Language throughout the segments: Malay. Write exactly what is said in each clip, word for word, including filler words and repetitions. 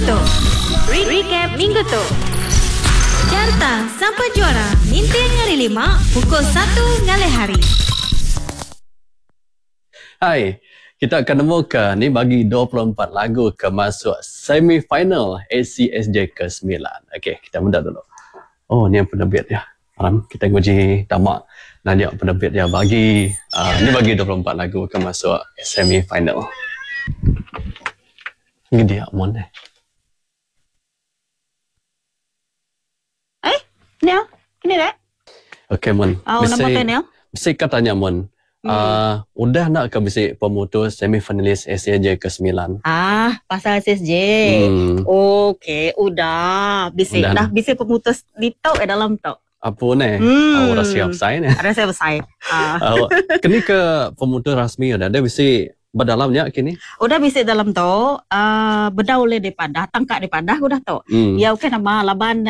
tu. Re- Recap minggu tu. Carta sampai juara Nintendo hari lima pukul satu ngalih hari. Hai, kita akan nemukan ni bagi dua puluh empat lagu ke masuk semi-final A C S J ke sembilan. Okey, kita mula dulu. Oh, ni yang penerbit dia. Ram, kita nguji tamak nanya penerbit dia bagi uh, ni bagi dua puluh empat lagu ke masuk semi-final. Ini dia Mon eh. Eh, Nel, ini dah. Okey Mon. Oh, nama tu Nel. Mesti katanya Mon. Hmm. Uh, udah nak ke bisik pemutus semifinalis A C S J ke sembilan? Ah, pasal A C S J. Hmm. Okey, udah. Bisik Udah. dah bisik pemutus di tau eh dalam tau. Apa ni? Hmm. Oh, dah siap saya ni. Ada saya besar. Ah. Uh, kini ke pemutus rasmi ada ada bisik berdalamnya kini? Udah bisik dalam tau. Uh, beda oleh daripada tangkap daripada udah tau. Hmm. Ya okey nama laban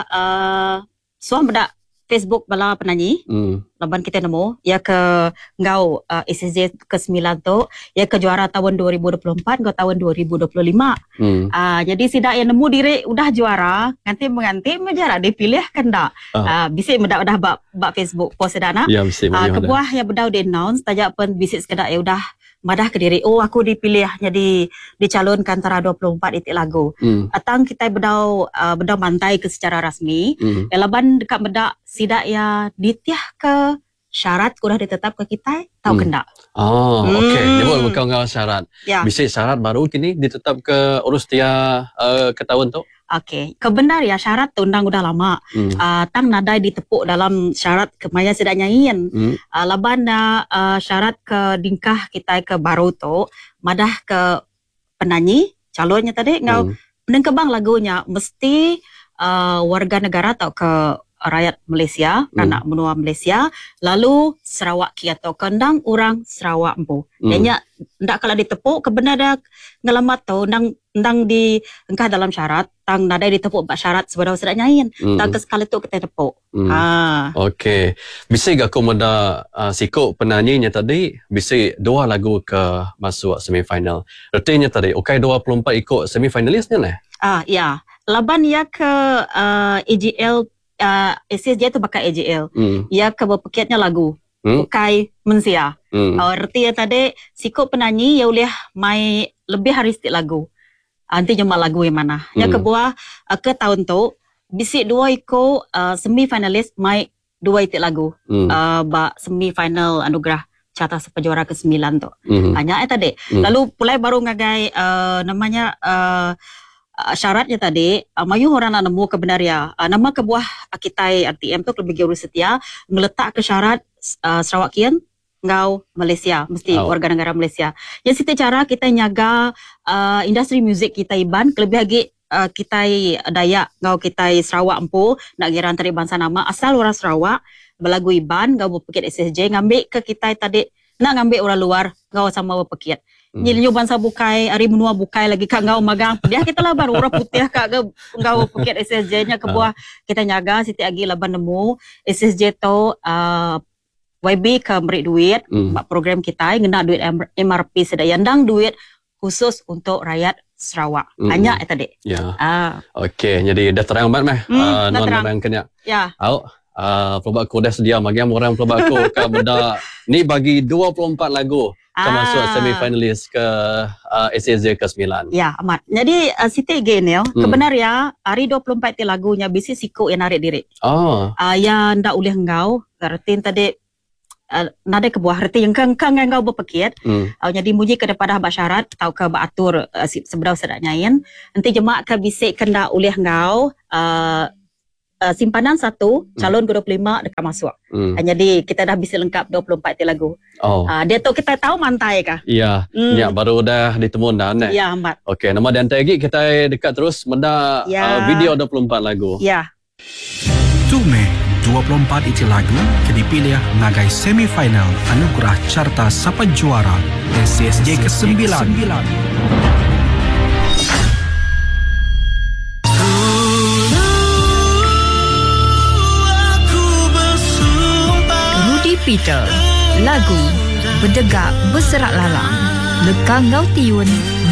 uh, suam beda Facebook bala penyanyi. Hmm. Laban kita nemu ya ke ngau uh, A C S J ke sembilan tu ya ke juara tahun dua ribu dua puluh empat ke tahun dua ribu dua puluh lima. Hmm. Uh, jadi sidak yang nemu diri udah juara nanti menganti menjara dipilih kan dak. Ah. Uh, bisik mendak udah bak bak Facebook post dana. Ya mesti Uh, uh, kebuah yang bedau di announce tajak pun bisik sekedar ya udah madah ke diri oh aku dipilih jadi dicalonkan antara dua puluh empat itik lagu. Hmm. Atang kita bedau uh, bedau mantai ke secara rasmi. Hmm. Laban dekat bedak sidak ya ditiah ke syarat kudah ditetap ke kita tahu Hmm. kendak. Oh, okey. Hmm. Dia bukan bukan ngau syarat. Ya. Bisik syarat baru kini ditetap ke urus dia uh, ke tahun tu. Okey. Kebenar ya syarat tu undang udah lama. Hmm. Uh, tang nadai ditepuk dalam syarat kemaya sidak nyanyian. Hmm. Uh, laban uh, syarat ke dingkah kita ke baru tu madah ke penyanyi calonnya tadi ngau Hmm. menengkebang lagunya mesti uh, warga negara atau ke rakyat Malaysia, Hmm. anak menua Malaysia, lalu Sarawak kia atau kendang orang Sarawak empu. Hmm. Jadinya ndak kalau ditepuk kebenar dah ngelamat tu ndang ndang di engkah dalam syarat, tang nadai ditepuk bak syarat sebenarnya sedak nyanyian. Hmm. Tang ke sekali tu kita tepuk. Hmm. Ah. Okey. Bisik aku menda uh, sikut penyanyinya tadi, bisik dua lagu ke masuk semifinal. Artinya tadi, okey dua puluh empat ikut semifinalisnya lah. Ah ya. Laban ya ke uh, A J L uh, A C S J tu bakal A J L. Hmm. Ya ke berpekatnya lagu. Hmm. Bukai mensia. Hmm. Uh, arti ya tadi sikut penyanyi ya boleh mai lebih haristik lagu. Nanti cuma lagu yang mana. Hmm. Yang kebuah uh, ke tahun tu bisik dua ikut uh, semi-finalis mai dua itik lagu. Hmm. Uh, ba semi-final anugerah carta sepenjuara ke sembilan tu. Hmm. Hanya eh tadi. Hmm. Lalu pulai baru ngagai uh, namanya uh, uh, syaratnya tadi uh, mayu orang nak nemu kebenaria. Uh, nama kebuah uh, kita R T M tu lebih guru setia meletak ke syarat uh, Sarawakian ngau Malaysia mesti Oh. warga negara Malaysia. Yang situ cara kita nyaga uh, industri muzik kita iban lebih lagi uh, kita Dayak ngau kita Sarawak empu nak gira antara bangsa nama asal orang Sarawak belagu iban ngau berpekit S S J ngambil ke kita tadi nak ngambil orang luar ngau sama berpekit. Hmm. Nyilnyo bangsa bukai hari menua bukai lagi kak ngau magang dia kita lah baru orang putih kak ke ngau berpekit S S J nya kebuah kita nyaga siti agi laban nemu S S J tu uh, Y B ke beri duit Hmm. buat program kita ngena duit M R P sedaya ndang duit khusus untuk rakyat Sarawak. Hmm. Hanya eh tadi. Ya. Ah, Okey, jadi dah terang banget meh. Hmm, Uh, dah non terang. yang kena. ya. Au, uh, pelbagai aku dah sedia bagi orang pelbagai aku ke benda ni bagi dua puluh empat lagu ke Ah. masuk semifinalis ke uh, A C S J ke sembilan. Ya, amat. Jadi uh, Siti Genel, Hmm. kebenar ya hari dua puluh empat ti lagunya bisi siku yang narik diri. Oh. Ah, yang ndak ulih engkau, kertin tadi uh, nada kebuah reti yang kang-kang yang engkau berpekit. Hmm. Uh, jadi muji kepada basyarat atau ke baatur uh, seberau sedak nyayin. Nanti jemaah ke bisik kena ulih engkau uh, Uh, simpanan satu, calon ke dua puluh lima dekat masuk. Hmm. Uh, jadi kita dah bisa lengkap dua puluh empat ti lagu. Oh. Uh, dia tu kita tahu mantai kah? Ya, Hmm. ya baru dah ditemun dah ne. Ya, Ahmad. Okey, nama dan tagi kita dekat terus benda Ya. uh, video dua puluh empat lagu. Ya. Tume dua puluh empat iti lagu ke dipilih ngagai semifinal anugerah carta sapa juara A C S J ke sembilan. Rudy Peter. Lagu Berdegak Berserak Lalang. Lekang Ngau Tiun